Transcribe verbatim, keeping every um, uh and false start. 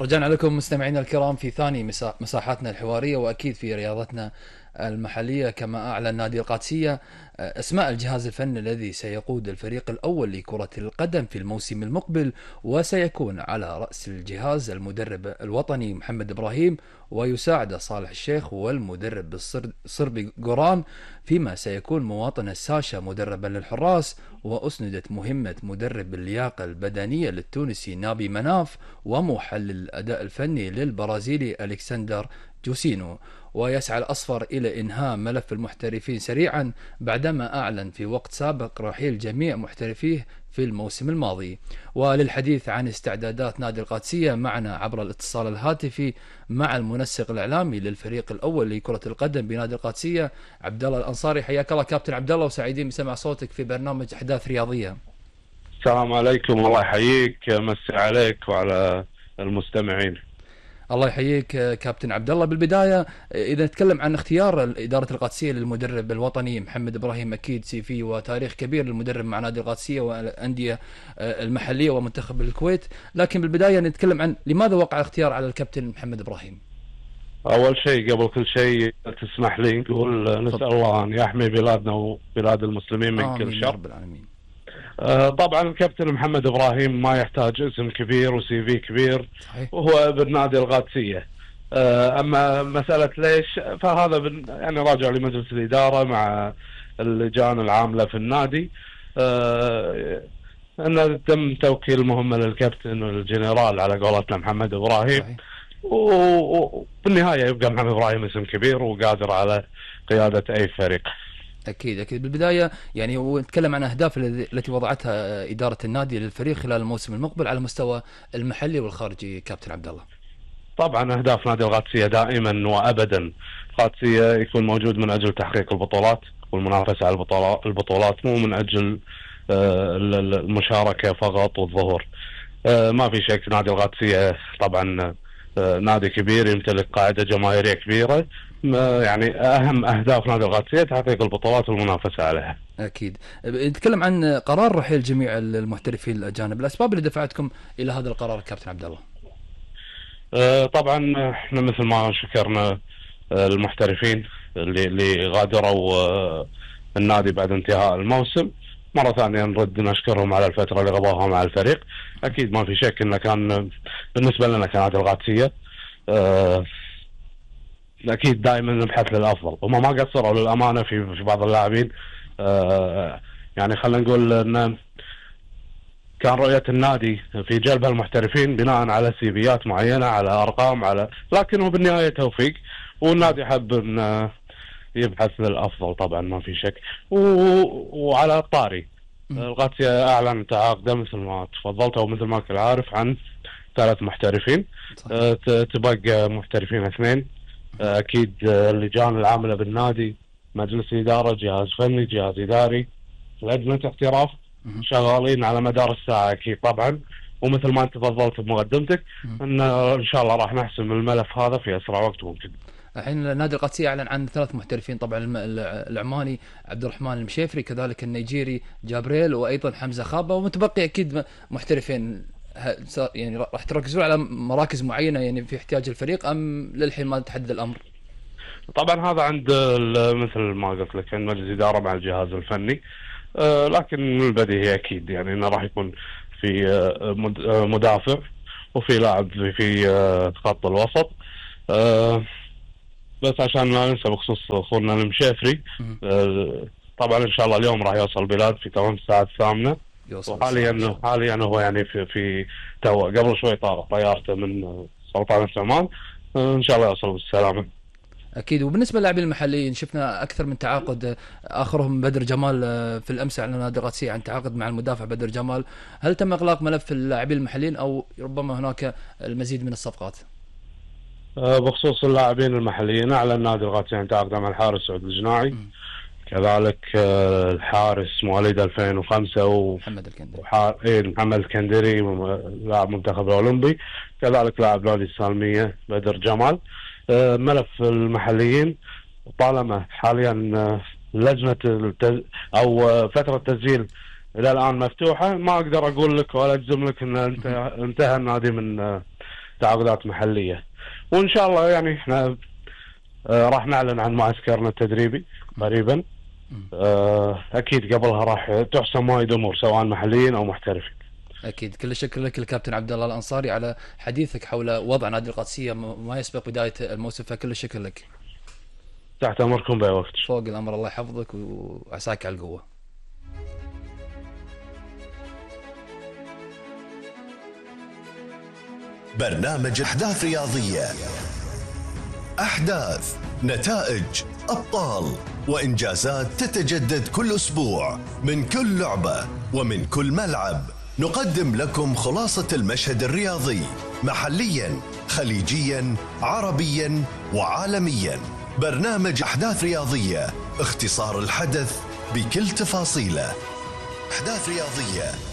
رجعنا لكم مستمعينا الكرام في ثاني مسا- مساحاتنا الحوارية، وأكيد في رياضتنا المحلية. كما أعلن نادي القادسية آه، أسماء الجهاز الفني الذي سيقود الفريق الأول لكرة القدم في الموسم المقبل، وسيكون على رأس الجهاز المدرب الوطني محمد إبراهيم، ويساعد صالح الشيخ والمدرب الصر- صربي قران، فيما سيكون مواطن الساشا مدربا للحراس، وأسندت مهمة مدرب اللياقة البدنية للتونسي نابي مناف، ومحلل الأداء الفني للبرازيلي ألكسندر جوسينو. ويسعى الأصفر إلى إنهاء ملف المحترفين سريعا، بعدما أعلن في وقت سابق رحيل جميع محترفيه في الموسم الماضي. وللحديث عن استعدادات نادي القادسية معنا عبر الاتصال الهاتفي مع المنسق الإعلامي للفريق الأول لكرة القدم بنادي القادسية عبد الله الأنصاري. حياك الله كابتن عبد الله، وسعيدين بسمع صوتك في برنامج أحداث رياضية. السلام عليكم، الله يحييك، مسي عليك وعلى المستمعين. الله يحييك كابتن عبد الله. بالبدايه اذا نتكلم عن اختيار اداره القادسيه للمدرب الوطني محمد ابراهيم، اكيد سي في وتاريخ كبير للمدرب مع نادي القادسيه والانديه المحليه ومنتخب الكويت، لكن بالبدايه نتكلم عن لماذا وقع الاختيار على الكابتن محمد ابراهيم. اول شيء قبل كل شيء تسمح لي نقول نسال الله ان يحمي بلادنا وبلاد المسلمين من كل شر. رب العالمين. آه طبعا الكابتن محمد ابراهيم ما يحتاج اسم كبير وسي في كبير، صحيح. وهو ابن نادي القادسيه. آه اما مساله ليش، فهذا بن يعني راجع لمجلس الاداره مع اللجان العامله في النادي. آه ان تم توكيل مهمه للكابتن والجنرال على قولتنا محمد ابراهيم. صحيح. وبالنهايه يبقى محمد ابراهيم اسم كبير وقادر على قياده اي فريق. اكيد اكيد. بالبدايه يعني ونتكلم عن اهداف التي وضعتها اداره النادي للفريق خلال الموسم المقبل على المستوى المحلي والخارجي كابتن عبد الله. طبعا اهداف نادي القادسيه دائما وابدا، القادسيه يكون موجود من اجل تحقيق البطولات والمنافسه على البطولات البطولات مو من اجل المشاركه فقط والظهور. ما في شك نادي القادسيه طبعا نادي كبير يمتلك قاعده جماهيريه كبيره، يعني اهم اهداف نادي القادسيه تحقيق البطولات والمنافسه عليها. اكيد. نتكلم عن قرار رحيل جميع المحترفين الاجانب، الاسباب اللي دفعتكم الى هذا القرار كابتن عبد الله. أه طبعا احنا مثل ما شكرنا المحترفين اللي اللي غادروا أه النادي بعد انتهاء الموسم، مرة ثانية نرد نشكرهم على الفترة اللي قضوها مع الفريق. أكيد ما في شك إنه كان بالنسبة لنا كنادي القادسية أه أكيد دائما نبحث للأفضل، وما ما قصروا للأمانة في في بعض اللاعبين. أه يعني خلينا نقول إن كان رؤية النادي في جلب المحترفين بناء على سيفيات معينة، على أرقام، على لكنه بالنهاية توفيق، والنادي حب إن يبحث للأفضل طبعا ما في شك. و... وعلى الطاري القادسية أعلن تعاقده مثل ما تفضلت ومثل ما كنت عارف عن ثلاث محترفين. أه تبقى محترفين اثنين. أه أكيد اللجان العاملة بالنادي، مجلس إدارة، جهاز فني، جهاز إداري، لجنة احتراف، شغالين على مدار الساعة أكيد طبعا. ومثل ما أنت تفضلت بمقدمتك إن إن شاء الله راح نحسم الملف هذا في أسرع وقت ممكن. الحين نادي القادسية أعلن عن ثلاث محترفين، طبعا العماني عبد الرحمن المشيفري، كذلك النيجيري جابريل، وأيضا حمزة خابة، ومتبقي أكيد محترفين. يعني راح تركزون على مراكز معينة يعني في احتياج الفريق، أم للحين ما تحدد الأمر؟ طبعا هذا عند مثل ما قلت لك عند مجلس إدارة مع الجهاز الفني. آه لكن من البديهي اكيد يعني انه راح يكون في آه مدافع وفي لاعب في آه خط الوسط. آه بس عشان لا ننسى بخصوص اخونا المشيفري، آه طبعا ان شاء الله اليوم راح يوصل البلاد في تمام الساعه الثامنه، وحاليا حاليا هو يعني في في تو قبل شوي طارت طيارته من سلطنة عمان. آه ان شاء الله يوصل بالسلامه. اكيد. وبالنسبه للاعبين المحليين شفنا اكثر من تعاقد، اخرهم بدر جمال في الامس اعلن نادي القادسية عن تعاقد مع المدافع بدر جمال. هل تم اغلاق ملف اللاعبين المحليين او ربما هناك المزيد من الصفقات؟ بخصوص اللاعبين المحليين اعلن نادي القادسية عن تعاقده مع الحارس سعود الجناعي، م. كذلك الحارس مواليد ألفين وخمسة ومحمد الكندري وحار... إيه محمد الكندري لاعب منتخب الاولمبي، كذلك لاعب نادي السالمية بدر جمال. ملف المحليين طالما حاليا لجنة التز... أو فترة التسجيل إلى الآن مفتوحة، ما أقدر أقول لك ولا أجزم لك أن انتهى النادي من تعاقدات محليه. وان شاء الله يعني احنا آه راح نعلن عن معسكرنا التدريبي قريبا. آه اكيد قبلها راح تحسم وايد امور سواء محليين او محترفين. اكيد. كل الشكر لك الكابتن عبد الله الانصاري على حديثك حول وضع نادي القادسيه ما يسبق بدايه الموسم، فكل الشكر لك. تحت امركم باي وقت. فوق الامر، الله يحفظك وعساك على القوه. برنامج أحداث رياضية، أحداث، نتائج، أبطال وإنجازات تتجدد كل أسبوع من كل لعبة ومن كل ملعب. نقدم لكم خلاصة المشهد الرياضي محليا، خليجيا، عربيا وعالميا. برنامج أحداث رياضية، اختصار الحدث بكل تفاصيله. أحداث رياضية.